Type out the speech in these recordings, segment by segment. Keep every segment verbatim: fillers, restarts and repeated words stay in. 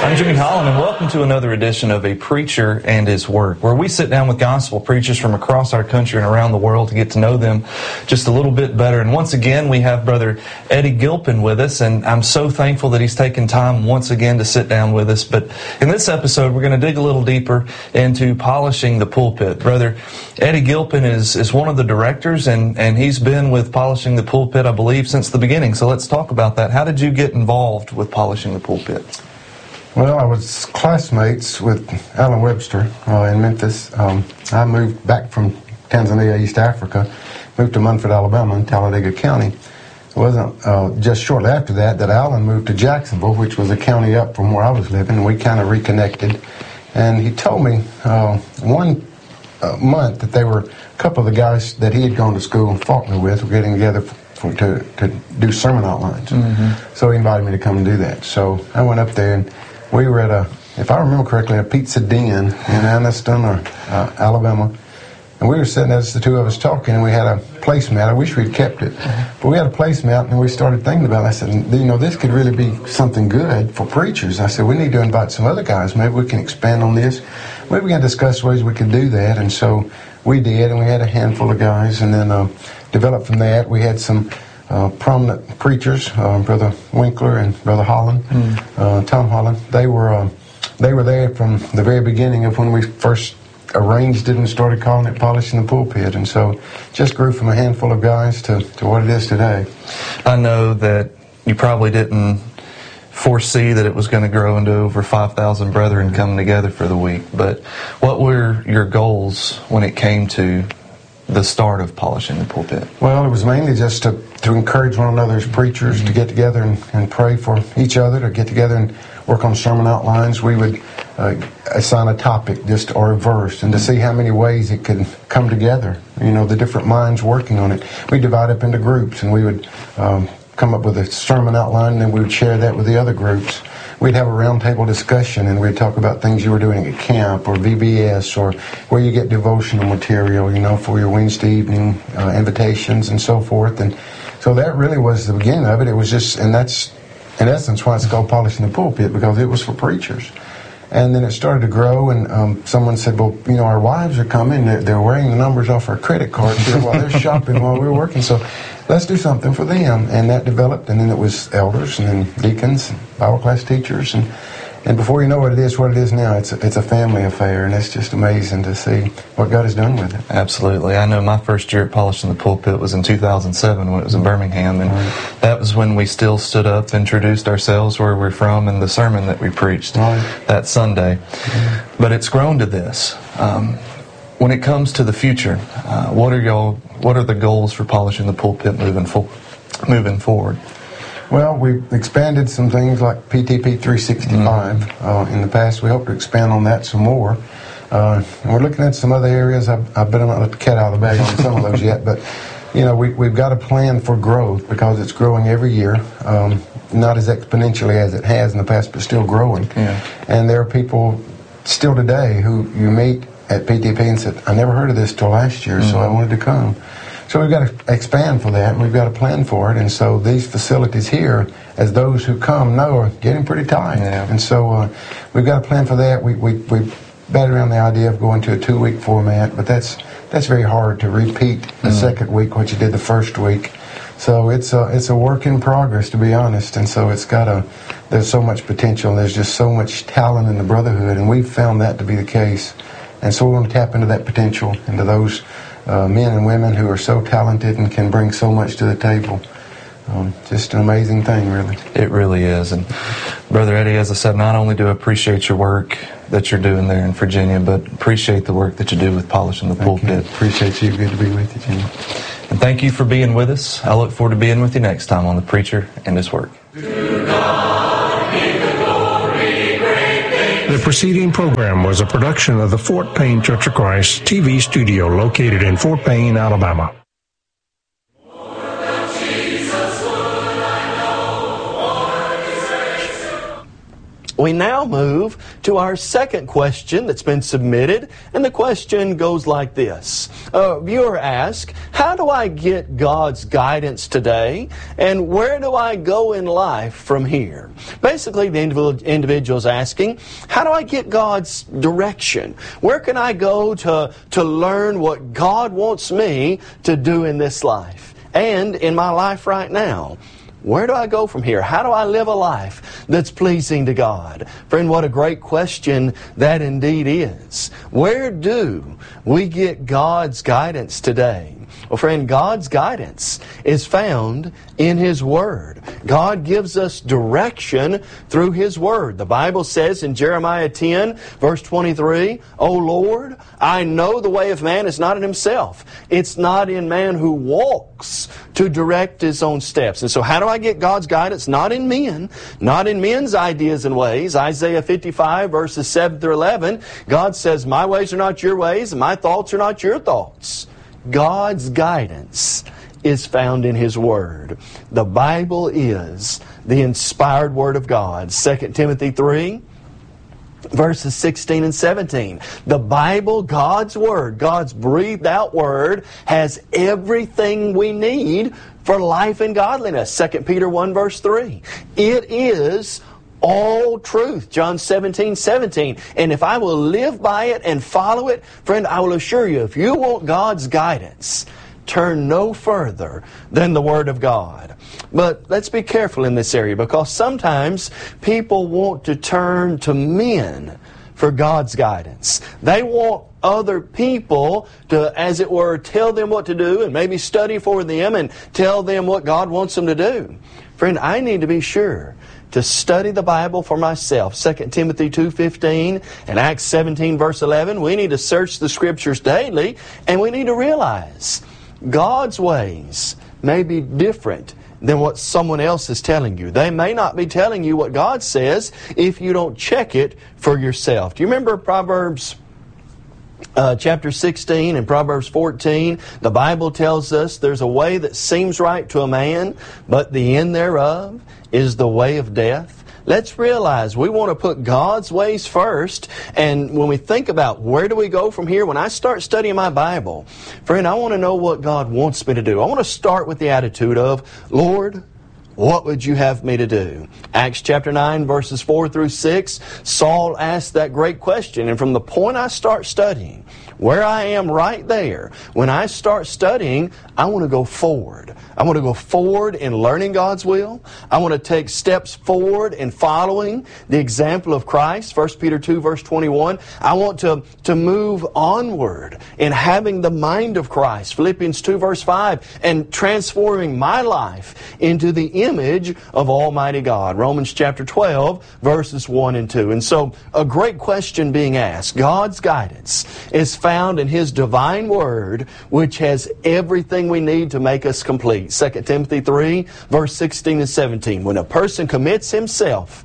I'm Jimmy Holland, and welcome to another edition of A Preacher and His Work, where we sit down with gospel preachers from across our country and around the world to get to know them just a little bit better. And once again, we have Brother Eddie Gilpin with us, and I'm so thankful that he's taken time once again to sit down with us. But in this episode, we're going to dig a little deeper into polishing the pulpit. Brother Eddie Gilpin is, is one of the directors, and, and he's been with Polishing the Pulpit, I believe, since the beginning. So let's talk about that. How did you get involved with Polishing the Pulpit? Well, I was classmates with Alan Webster uh, in Memphis. Um, I moved back from Tanzania, East Africa, moved to Munford, Alabama, in Talladega County. It wasn't uh, just shortly after that that Alan moved to Jacksonville, which was a county up from where I was living, and we kind of reconnected. And he told me uh, one uh, month that they were, a couple of the guys that he had gone to school in Faulkner with were getting together for, to, to do sermon outlines. Mm-hmm. So he invited me to come and do that. So I went up there, and we were at a, if I remember correctly, a Pizza Den in Anniston, or uh, Alabama. And we were sitting there, the two of us talking, and we had a placemat. I wish we'd kept it. But we had a placemat, and we started thinking about it. I said, you know, this could really be something good for preachers. I said, we need to invite some other guys. Maybe we can expand on this. Maybe we can discuss ways we could do that. And so we did, and we had a handful of guys. And then uh, developed from that, we had some Uh, prominent preachers, uh, Brother Winkler and Brother Holland, mm. uh, Tom Holland. They were uh, they were there from the very beginning of when we first arranged it and started calling it Polishing the Pulpit, and so just grew from a handful of guys to, to what it is today. I know that you probably didn't foresee that it was going to grow into over five thousand brethren coming together for the week, but what were your goals when it came to the start of Polishing the Pulpit? Well, it was mainly just to, to encourage one another as preachers, mm-hmm. to get together and, and pray for each other, to get together and work on sermon outlines. We would uh, assign a topic just or a verse, and to see how many ways it could come together, you know, the different minds working on it. We divide up into groups, and we would um, come up with a sermon outline, and then we would share that with the other groups. We'd have a roundtable discussion, and we'd talk about things you were doing at camp or V B S, or where you get devotional material, you know, for your Wednesday evening uh, invitations and so forth. And so that really was the beginning of it. It was just, and that's in essence why it's called Polishing the Pulpit, because it was for preachers. And then it started to grow, and um, someone said, well, you know, our wives are coming, they're, they're wearing the numbers off our credit cards here while they're shopping while we're working, so let's do something for them. And that developed, and then it was elders, and then deacons, Bible class teachers, and and before you know what it is, what it is now, it's a, it's a family affair, and it's just amazing to see what God has done with it. Absolutely. I know my first year at Polishing the Pulpit was in two thousand seven when it was in Birmingham, and right. that was when we still stood up, introduced ourselves, where we're from, and the sermon that we preached right. that Sunday. Mm-hmm. But it's grown to this. Um, when it comes to the future, uh, what are y'all? What are the goals for Polishing the Pulpit moving forward? Moving forward. Well, we've expanded some things like P T P three sixty-five mm-hmm. uh, in the past. We hope to expand on that some more. Uh, and we're looking at some other areas. I, I bet I'm not let the cat out of the bag on some of those yet, but you know, we, we've got a plan for growth because it's growing every year. Um, not as exponentially as it has in the past, but still growing. Yeah. And there are people still today who you meet at P T P and said, I never heard of this till last year, mm-hmm. so I wanted to come. So we've got to expand for that, and we've got a plan for it. And so these facilities here, as those who come know, are getting pretty tight. Yeah. And so uh, we've got a plan for that. We we we batted around the idea of going to a two-week format, but that's that's very hard to repeat the mm. second week what you did the first week. So it's a it's a work in progress, to be honest. And so it's got a there's so much potential. There's just so much talent in the brotherhood, and we've found that to be the case. And so we want to tap into that potential, into those Uh, men and women who are so talented and can bring so much to the table. Um, just an amazing thing, really. It really is. And Brother Eddie, as I said, not only do I appreciate your work that you're doing there in Virginia, but appreciate the work that you do with Polishing the Thank Pulpit. You. Appreciate you. Good to be with you, Jimmy. And thank you for being with us. I look forward to being with you next time on The Preacher and His Work. The preceding program was a production of the Fort Payne Church of Christ T V studio located in Fort Payne, Alabama. We now move to our second question that's been submitted, and the question goes like this. A viewer asks, how do I get God's guidance today, and where do I go in life from here? Basically, the individual is asking, how do I get God's direction? Where can I go to, to learn what God wants me to do in this life and in my life right now? Where do I go from here? How do I live a life that's pleasing to God? Friend, what a great question that indeed is. Where do we get God's guidance today? Well, friend, God's guidance is found in His Word. God gives us direction through His Word. The Bible says in Jeremiah ten, verse twenty-three, O Lord, I know the way of man is not in himself. It's not in man who walks to direct his own steps. And so how do I get God's guidance? Not in men, not in men's ideas and ways. Isaiah fifty-five, verses seven through eleven, God says, my ways are not your ways, and my thoughts are not your thoughts. God's guidance is found in His Word. The Bible is the inspired Word of God. Second Timothy three, verses sixteen and seventeen. The Bible, God's Word, God's breathed out Word, has everything we need for life and godliness. Second Peter one, verse three. It is all truth. John seventeen, seventeen. And if I will live by it and follow it, friend, I will assure you, if you want God's guidance, turn no further than the Word of God. But let's be careful in this area, because sometimes people want to turn to men for God's guidance. They want other people to, as it were, tell them what to do and maybe study for them and tell them what God wants them to do. Friend, I need to be sure to study the Bible for myself. Second Timothy two fifteen and Acts seventeen, verse eleven. We need to search the Scriptures daily, and we need to realize God's ways may be different than what someone else is telling you. They may not be telling you what God says if you don't check it for yourself. Do you remember Proverbs Uh, chapter sixteen and Proverbs fourteen? The Bible tells us there's a way that seems right to a man, but the end thereof is the way of death. Let's realize we want to put God's ways first, and when we think about where do we go from here, when I start studying my Bible, friend, I want to know what God wants me to do. I want to start with the attitude of, Lord, what would you have me to do? Acts chapter nine, verses four through six, Saul asked that great question. And from the point I start studying, where I am right there, when I start studying, I want to go forward. I want to go forward in learning God's will. I want to take steps forward in following the example of Christ. First Peter two, verse twenty-one. I want to, to move onward in having the mind of Christ. Philippians two, verse five. And transforming my life into the image of Almighty God. Romans chapter twelve, verses one and two. And so, a great question being asked. God's guidance is found in His divine Word, which has everything we need to make us complete. Second Timothy three, verse sixteen and seventeen. When a person commits himself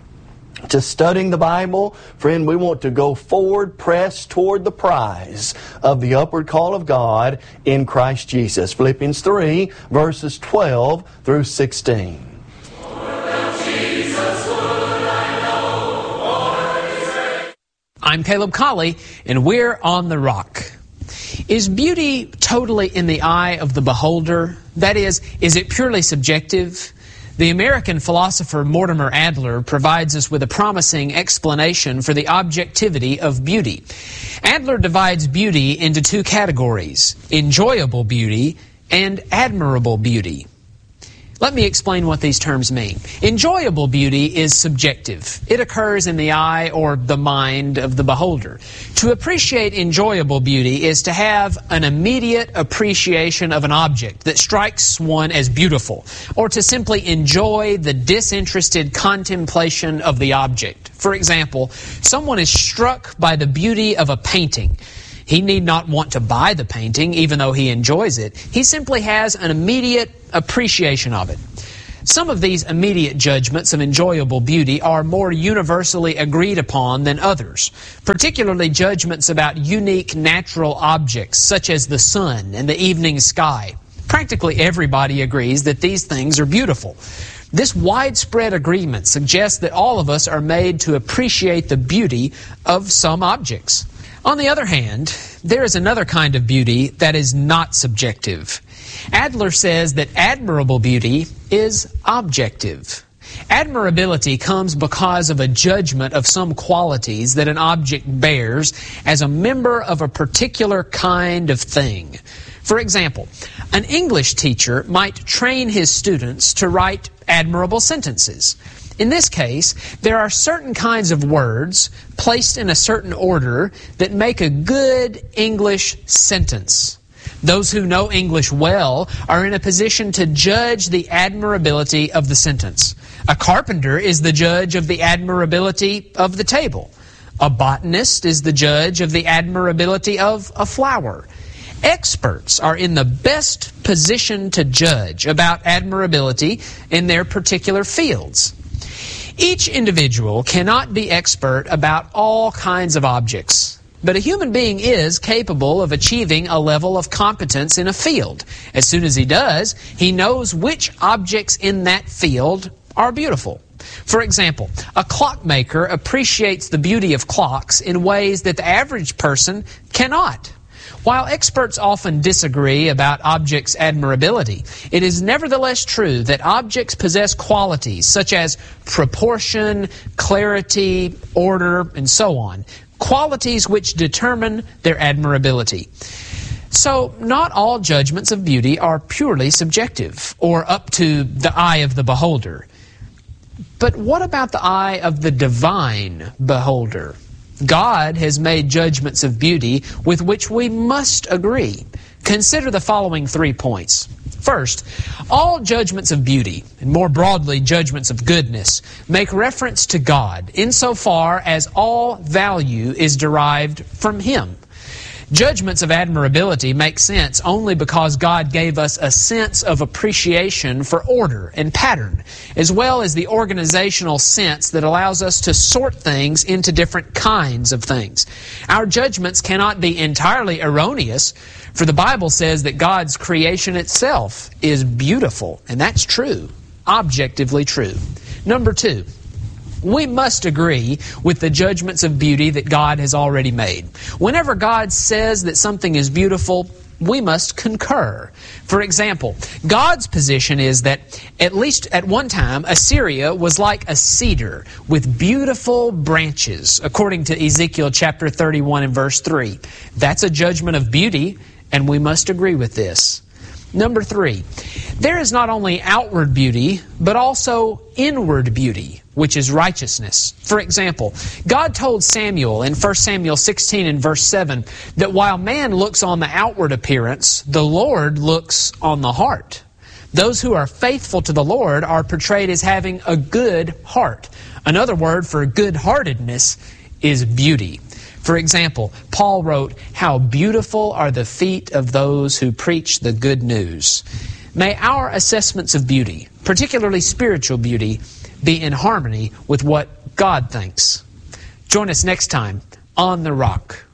to studying the Bible, friend, we want to go forward, press toward the prize of the upward call of God in Christ Jesus. Philippians three, verses twelve through sixteen. I'm Caleb Colley, and we're on the Rock. Is beauty totally in the eye of the beholder? That is, is it purely subjective? The American philosopher Mortimer Adler provides us with a promising explanation for the objectivity of beauty. Adler divides beauty into two categories: enjoyable beauty and admirable beauty. Let me explain what these terms mean. Enjoyable beauty is subjective. It occurs in the eye or the mind of the beholder. To appreciate enjoyable beauty is to have an immediate appreciation of an object that strikes one as beautiful, or to simply enjoy the disinterested contemplation of the object. For example, someone is struck by the beauty of a painting. He need not want to buy the painting, even though he enjoys it. He simply has an immediate appreciation of it. Some of these immediate judgments of enjoyable beauty are more universally agreed upon than others, particularly judgments about unique natural objects, such as the sun and the evening sky. Practically everybody agrees that these things are beautiful. This widespread agreement suggests that all of us are made to appreciate the beauty of some objects. On the other hand, there is another kind of beauty that is not subjective. Adler says that admirable beauty is objective. Admirability comes because of a judgment of some qualities that an object bears as a member of a particular kind of thing. For example, an English teacher might train his students to write admirable sentences. In this case, there are certain kinds of words placed in a certain order that make a good English sentence. Those who know English well are in a position to judge the admirability of the sentence. A carpenter is the judge of the admirability of the table. A botanist is the judge of the admirability of a flower. Experts are in the best position to judge about admirability in their particular fields. Each individual cannot be expert about all kinds of objects, but a human being is capable of achieving a level of competence in a field. As soon as he does, he knows which objects in that field are beautiful. For example, a clockmaker appreciates the beauty of clocks in ways that the average person cannot. While experts often disagree about objects' admirability, it is nevertheless true that objects possess qualities such as proportion, clarity, order, and so on, qualities which determine their admirability. So, not all judgments of beauty are purely subjective or up to the eye of the beholder. But what about the eye of the divine beholder? God has made judgments of beauty with which we must agree. Consider the following three points. First, all judgments of beauty, and more broadly judgments of goodness, make reference to God insofar as all value is derived from Him. Judgments of admirability make sense only because God gave us a sense of appreciation for order and pattern, as well as the organizational sense that allows us to sort things into different kinds of things. Our judgments cannot be entirely erroneous, for the Bible says that God's creation itself is beautiful, and that's true, objectively true. Number two, we must agree with the judgments of beauty that God has already made. Whenever God says that something is beautiful, we must concur. For example, God's position is that, at least at one time, Assyria was like a cedar with beautiful branches, according to Ezekiel chapter thirty-one and verse three. That's a judgment of beauty, and we must agree with this. Number three, there is not only outward beauty, but also inward beauty, which is righteousness. For example, God told Samuel in First Samuel sixteen and verse seven that while man looks on the outward appearance, the Lord looks on the heart. Those who are faithful to the Lord are portrayed as having a good heart. Another word for good-heartedness is beauty. For example, Paul wrote, "How beautiful are the feet of those who preach the good news." May our assessments of beauty, particularly spiritual beauty, be in harmony with what God thinks. Join us next time on The Rock.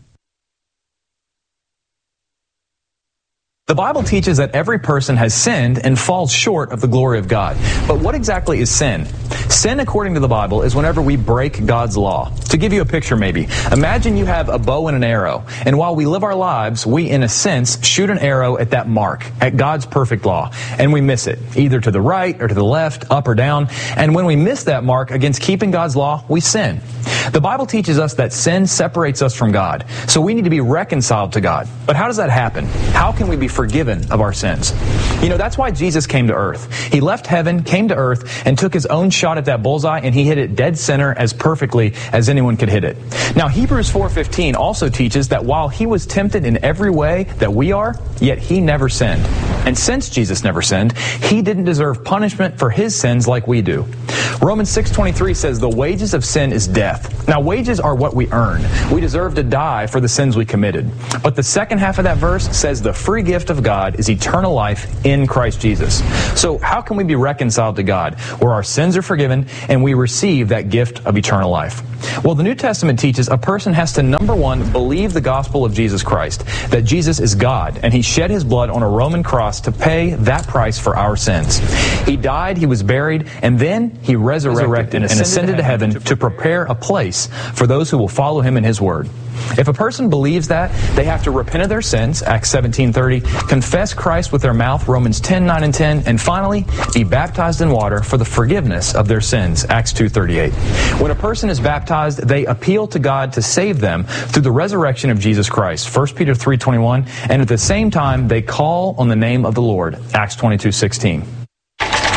The Bible teaches that every person has sinned and falls short of the glory of God. But what exactly is sin? Sin, according to the Bible, is whenever we break God's law. To give you a picture maybe, imagine you have a bow and an arrow, and while we live our lives, we, in a sense, shoot an arrow at that mark, at God's perfect law, and we miss it, either to the right or to the left, up or down, and when we miss that mark against keeping God's law, we sin. The Bible teaches us that sin separates us from God, so we need to be reconciled to God. But how does that happen? How can we be forgiven of our sins? You know, that's why Jesus came to earth. He left heaven, came to earth, and took his own shot at that bullseye, and he hit it dead center as perfectly as anyone could hit it. Now, Hebrews four fifteen also teaches that while he was tempted in every way that we are, yet he never sinned. And since Jesus never sinned, he didn't deserve punishment for his sins like we do. Romans six twenty-three says the wages of sin is death, Now, wages are what we earn. We deserve to die for the sins we committed. But the second half of that verse says the free gift of God is eternal life in Christ Jesus. So how can we be reconciled to God, where our sins are forgiven and we receive that gift of eternal life? Well, the New Testament teaches a person has to, number one, believe the gospel of Jesus Christ, that Jesus is God, and He shed His blood on a Roman cross to pay that price for our sins. He died, He was buried, and then He resurrected and ascended to heaven to prepare a place for those who will follow Him in His word. If a person believes that, they have to repent of their sins, Acts seventeen thirty, confess Christ with their mouth, Romans ten nine and ten, and finally, be baptized in water for the forgiveness of their sins, Acts two thirty-eight. When a person is baptized, they appeal to God to save them through the resurrection of Jesus Christ, First Peter three twenty-one, and at the same time, they call on the name of the Lord, Acts twenty-two sixteen.